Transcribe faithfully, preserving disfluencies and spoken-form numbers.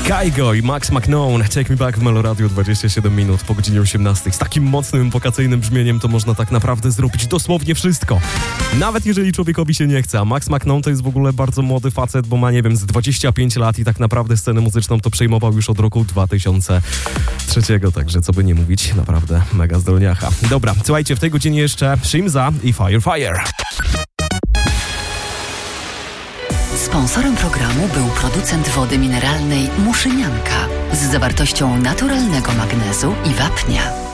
Kygo i Max McKnown, Take Me Back w Meloradiu, dwadzieścia siedem minut po godzinie osiemnastej. Z takim mocnym, wokacyjnym brzmieniem to można tak naprawdę zrobić dosłownie wszystko. Nawet jeżeli człowiekowi się nie chce. A Max McKnown to jest w ogóle bardzo młody facet, bo ma, nie wiem, z dwadzieścia pięć lat i tak naprawdę scenę muzyczną to przejmował już od roku dwa tysiące trzeciego. Także co by nie mówić, naprawdę mega zdolniacha. Dobra, słuchajcie, w tej godzinie jeszcze Shimza i Fire Fire. Sponsorem programu był producent wody mineralnej Muszynianka z zawartością naturalnego magnezu i wapnia.